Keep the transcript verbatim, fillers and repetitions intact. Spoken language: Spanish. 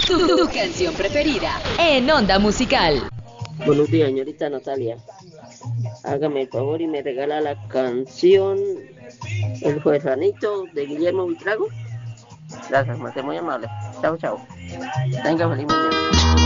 Tu, tu canción preferida en Onda Musical. Buenos días, señorita Natalia. Hágame el favor y me regala la canción El Juezanito de Guillermo Buitrago. Gracias, me muy amable. Chao, chao. Tenga feliz mañana.